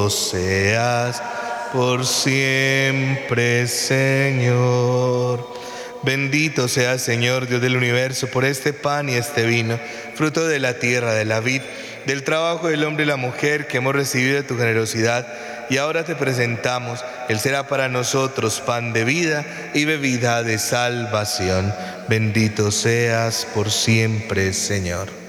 seas por siempre, Señor. Bendito seas, Señor, Dios del universo, por este pan y este vino, fruto de la tierra, de la vid, del trabajo del hombre y la mujer que hemos recibido de tu generosidad, y ahora te presentamos. Él será para nosotros pan de vida y bebida de salvación. Bendito seas por siempre, Señor.